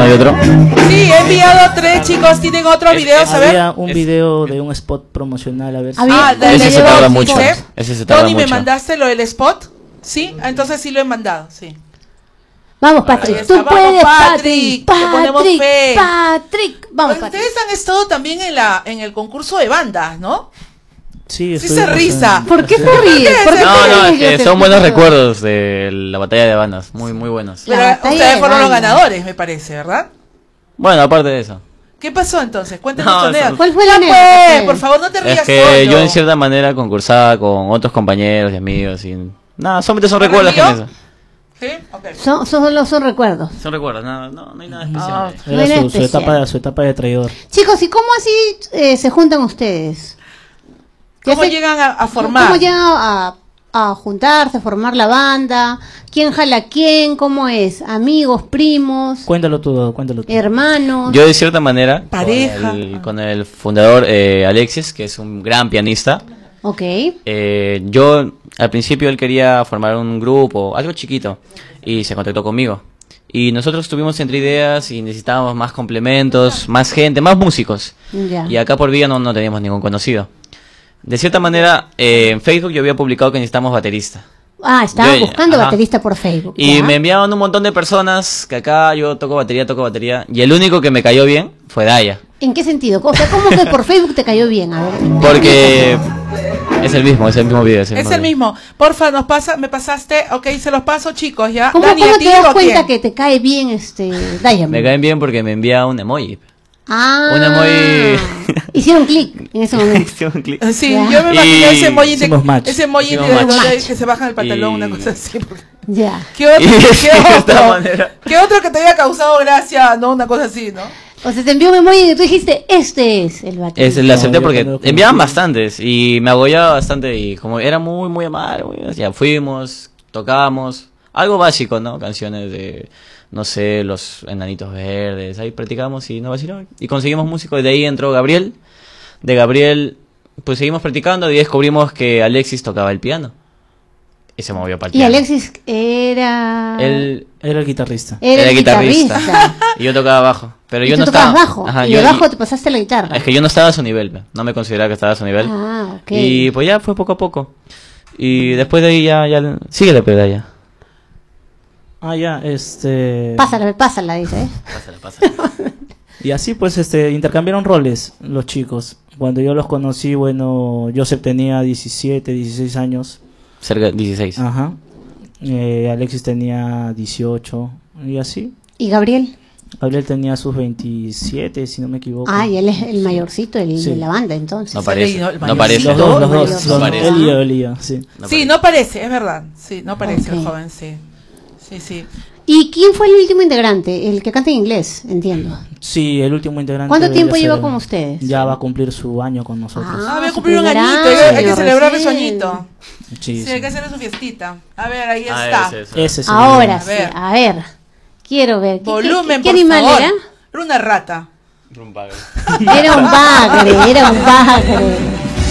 hay otro. Sí, he enviado 3, chicos. ¿Tienen otros videos? A ver. Había un video de un spot promocional, a ver si... Ese se tarda mucho. Ese se tarda Tony, ¿me mucho. mandaste lo del spot? Sí, entonces sí lo he mandado, sí. Vamos, Patrick, tú Vamos, puedes, Patrick, te ponemos fe. Patrick, vamos, Patrick. Ustedes han estado también en el concurso de bandas, ¿no? Sí, se ríe. ¿Por qué se ríe? No, es que son buenos recuerdos de la batalla de bandas, muy buenos. Pero ustedes fueron los ganadores, me parece, ¿verdad? Bueno, aparte de eso. ¿Qué pasó entonces? Cuéntanos No, con ella. ¿Cuál fue la anécdota? Por favor, no te rías Es que solo. yo en cierta manera concursaba con otros compañeros y amigos y... Nada, solamente son recuerdos con eso. ¿Sí? Okay. Son recuerdos. Son recuerdos, no hay nada especial. Era su etapa de traidor. Chicos, ¿y cómo así se juntan ustedes? ¿Cómo llegan a formar? ¿Cómo llegan a juntarse, a formar la banda? ¿Quién jala a quién? ¿Cómo es? ¿Amigos, primos? Cuéntalo todo. ¿Hermanos? Yo de cierta manera, pareja, con el fundador Alexis, que es un gran pianista. Ok. Yo al principio él quería formar un grupo, algo chiquito, y se contactó conmigo. Y nosotros estuvimos entre ideas y necesitábamos más complementos, más gente, más músicos. Ya. Y acá por Villa no teníamos ningún conocido. De cierta manera, en Facebook yo había publicado que necesitamos baterista. Estaba buscando baterista por Facebook. Y me enviaban un montón de personas que acá yo toco batería. Y el único que me cayó bien fue Daya. ¿En qué sentido? O sea, ¿cómo que por Facebook te cayó bien? A ver. Porque es el mismo video. Es el mismo. Porfa, me pasaste. Ok, se los paso, chicos, ya. ¿Cómo Dani, te das cuenta que te cae bien Daya? Me caen bien porque me envía un emoji. Ah. Un emoji. Hicieron clic en ese momento. Hicieron clic. Sí, yo me imaginé ese emoji ese emoji que se baja el pantalón, una cosa así. Ya. ¿Qué otro que te haya causado gracia? No, una cosa así, ¿no? O sea, te envió un emoji y tú dijiste, este es el baterista. La acepté porque enviaban bastantes y me agobiaba bastante y como era muy amable, ya fuimos, tocábamos, algo básico, ¿no? Canciones de, no sé, los Enanitos Verdes, ahí practicamos y no vaciló. Y conseguimos músicos, de ahí entró Gabriel, de Gabriel pues seguimos practicando y descubrimos que Alexis tocaba el piano. Y se movió para el piano. Y Alexis era... Él era el guitarrista. Era el guitarrista. Y yo tocaba bajo. Pero yo no tocabas estaba... bajo. Ajá, y de bajo te pasaste la guitarra. Es que yo no estaba a su nivel. No me consideraba que estaba a su nivel. Ok. Y pues ya fue poco a poco. Y después de ahí ya síguele, pero ya. Pásala, dice, Pásala. Y así pues intercambiaron roles los chicos. Cuando yo los conocí, bueno, Joseph tenía 17, 16 años. Cerca de 16. Ajá. Alexis tenía 18 y así. ¿Y Gabriel? Gabriel tenía sus 27, si no me equivoco. Y él es el mayorcito de la banda, entonces. No parece. No parece. Los dos. Él y yo, sí. Sí, no parece, es verdad. Sí, no parece el joven, sí. Sí. ¿Y quién fue el último integrante? El que canta en inglés, entiendo. Sí, el último integrante. ¿Cuánto tiempo lleva con ustedes? Ya va a cumplir su año con nosotros. Va a cumplir un añito, hay que celebrar su añito. Sí, hay que hacerle su fiestita. A ver, ahí está. Ese es ahora sí, a ver. Quiero ver. Volumen, ¿Qué animal favor. era? Era una rata. Era un bagre. Era un bagre.